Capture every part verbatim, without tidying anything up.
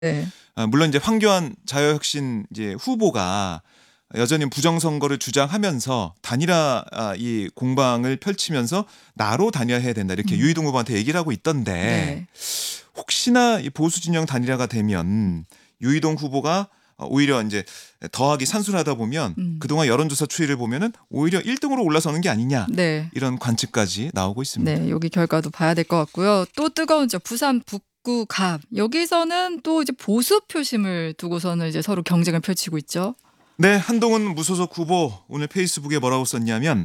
네. 아, 물론 이제 황교안 자유혁신 이제 후보가 여전히 부정선거를 주장하면서 단일화 아, 이 공방을 펼치면서 나로 단일화해야 된다 이렇게 음. 유이동 후보한테 얘기를 하고 있던데 네. 혹시나 이 보수 진영 단일화가 되면 유이동 후보가 오히려 이제 더하기 산수를 하다 보면 음. 그동안 여론조사 추이를 보면은 오히려 일 등으로 올라서는 게 아니냐 네. 이런 관측까지 나오고 있습니다. 네, 여기 결과도 봐야 될 것 같고요. 또 뜨거운 저 부산 북구 갑 여기서는 또 이제 보수 표심을 두고서는 이제 서로 경쟁을 펼치고 있죠. 네, 한동훈 무소속 후보 오늘 페이스북에 뭐라고 썼냐면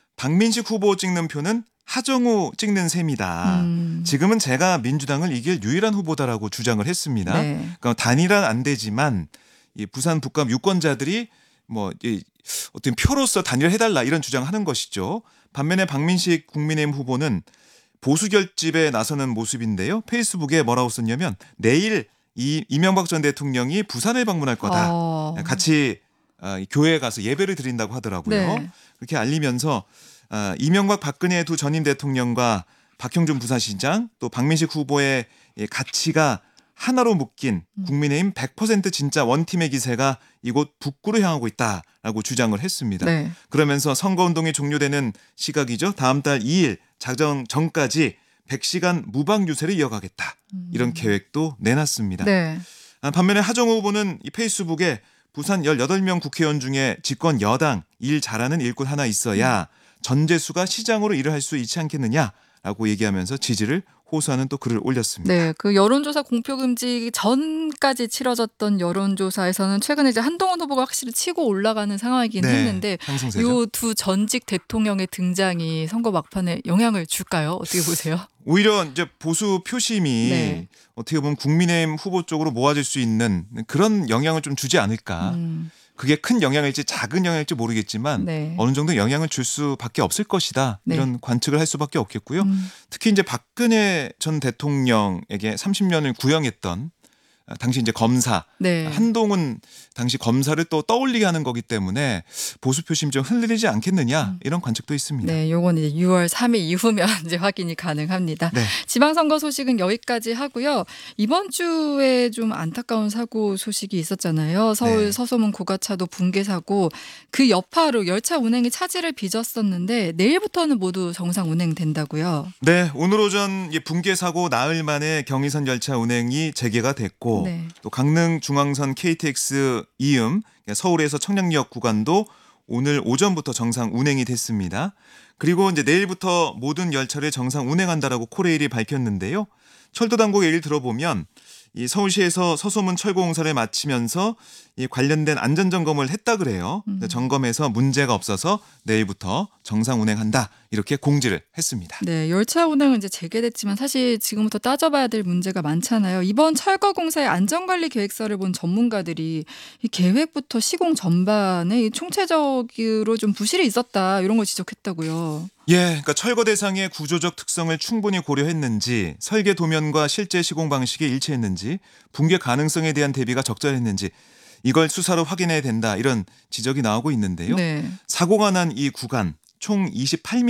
박민식 후보 찍는 표는 하정우 찍는 셈이다. 음. 지금은 제가 민주당을 이길 유일한 후보다라고 주장을 했습니다. 네. 그러니까 단일화는 안 되지만 이 부산 북감 유권자들이 뭐 이 어떤 표로서 단일화 해달라 이런 주장하는 것이죠. 반면에 박민식 국민의힘 후보는 보수 결집에 나서는 모습인데요. 페이스북에 뭐라고 썼냐면 내일 이 이명박 전 대통령이 부산을 방문할 거다. 어. 같이 어, 교회에 가서 예배를 드린다고 하더라고요. 네. 그렇게 알리면서 어, 이명박 박근혜 두 전임 대통령과 박형준 부산시장 또 박민식 후보의 이 가치가 하나로 묶인 국민의힘 백 퍼센트 진짜 원팀의 기세가 이곳 북구로 향하고 있다라고 주장을 했습니다. 네. 그러면서 선거운동이 종료되는 시각이죠. 다음 달 이 일 자정 전까지 백 시간 무방 유세를 이어가겠다. 이런 계획도 내놨습니다. 네. 아, 반면에 하정우 후보는 이 페이스북에 부산 열여덟 명 국회의원 중에 집권 여당 일 잘하는 일꾼 하나 있어야 전재수가 시장으로 일을 할 수 있지 않겠느냐라고 얘기하면서 지지를 호소하는 또 글을 올렸습니다. 네, 그 여론조사 공표 금지 전까지 치러졌던 여론조사에서는 최근에 이제 한동훈 후보가 확실히 치고 올라가는 상황이긴 네, 했는데 상승세죠. 요 두 전직 대통령의 등장이 선거 막판에 영향을 줄까요? 어떻게 보세요? 오히려 이제 보수 표심이 네. 어떻게 보면 국민의힘 후보 쪽으로 모아질 수 있는 그런 영향을 좀 주지 않을까. 음. 그게 큰 영향일지 작은 영향일지 모르겠지만 네. 어느 정도 영향을 줄 수밖에 없을 것이다. 네. 이런 관측을 할 수밖에 없겠고요. 음. 특히 이제 박근혜 전 대통령에게 삼십 년을 구형했던 당시 이제 검사 네. 한동훈 당시 검사를 또 떠올리게 하는 거기 때문에 보수 표심이 좀 흔들리지 않겠느냐 이런 관측도 있습니다. 네, 요건 이제 유월 삼 일 이후면 이제 확인이 가능합니다. 네. 지방선거 소식은 여기까지 하고요. 이번 주에 좀 안타까운 사고 소식이 있었잖아요. 서울 네. 서소문 고가차도 붕괴 사고 그 여파로 열차 운행이 차질을 빚었었는데 내일부터는 모두 정상 운행된다고요. 네, 오늘 오전 이 붕괴 사고 나흘 만에 경의선 열차 운행이 재개가 됐고 네. 또 강릉 중앙선 케이티엑스 이음 서울에서 청량리역 구간도 오늘 오전부터 정상 운행이 됐습니다. 그리고 이제 내일부터 모든 열차를 정상 운행한다라고 코레일이 밝혔는데요. 철도 당국 얘기를 들어보면 이 서울시에서 서소문 철거 공사를 마치면서 이 관련된 안전 점검을 했다 그래요. 음. 점검에서 문제가 없어서 내일부터 정상 운행한다 이렇게 공지를 했습니다. 네, 열차 운행은 이제 재개됐지만 사실 지금부터 따져봐야 될 문제가 많잖아요. 이번 철거 공사의 안전관리 계획서를 본 전문가들이 이 계획부터 시공 전반에 이 총체적으로 좀 부실이 있었다 이런 걸 지적했다고요. 예, 그러니까 철거 대상의 구조적 특성을 충분히 고려했는지, 설계 도면과 실제 시공 방식이 일치했는지, 붕괴 가능성에 대한 대비가 적절했는지 이걸 수사로 확인해야 된다 이런 지적이 나오고 있는데요. 네. 사고가 난 이 구간 총 이십팔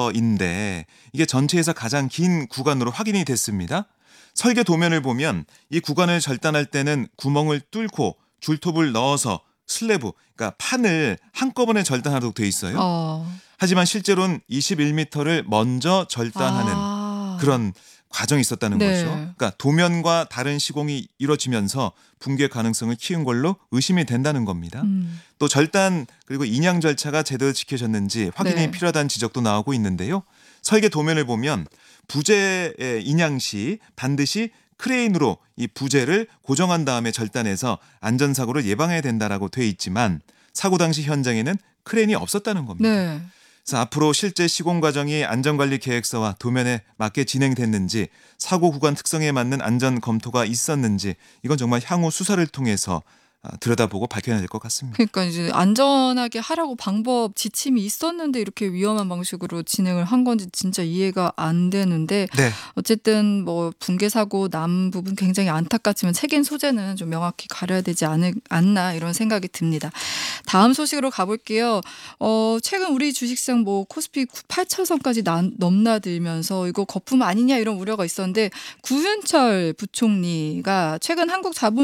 미터인데 이게 전체에서 가장 긴 구간으로 확인이 됐습니다. 설계 도면을 보면 이 구간을 절단할 때는 구멍을 뚫고 줄톱을 넣어서 슬래브, 그러니까 판을 한꺼번에 절단하도록 돼 있어요. 어. 하지만 실제로는 이십일 미터를 먼저 절단하는 아. 그런 과정이 있었다는 네. 거죠. 그러니까 도면과 다른 시공이 이루어지면서 붕괴 가능성을 키운 걸로 의심이 된다는 겁니다. 음. 또 절단 그리고 인양 절차가 제대로 지켜졌는지 확인이 네. 필요하다는 지적도 나오고 있는데요. 설계 도면을 보면 부재의 인양 시 반드시 크레인으로 이 부재를 고정한 다음에 절단해서 안전사고를 예방해야 된다라고 돼 있지만 사고 당시 현장에는 크레인이 없었다는 겁니다. 네. 그래서 앞으로 실제 시공 과정이 안전관리 계획서와 도면에 맞게 진행됐는지 사고 구간 특성에 맞는 안전 검토가 있었는지 이건 정말 향후 수사를 통해서 들여다보고 밝혀야 될 것 같습니다. 그러니까 이제 안전하게 하라고 방법 지침이 있었는데 이렇게 위험한 방식으로 진행을 한 건지 진짜 이해가 안 되는데 네. 어쨌든 뭐 붕괴 사고 남 부분 굉장히 안타깝지만 책임 소재는 좀 명확히 가려야 되지 않을, 않나 이런 생각이 듭니다. 다음 소식으로 가볼게요. 어, 최근 우리 주식시장 뭐 코스피 팔천 선까지 난- 넘나들면서 이거 거품 아니냐 이런 우려가 있었는데 구윤철 부총리가 최근 한국 자본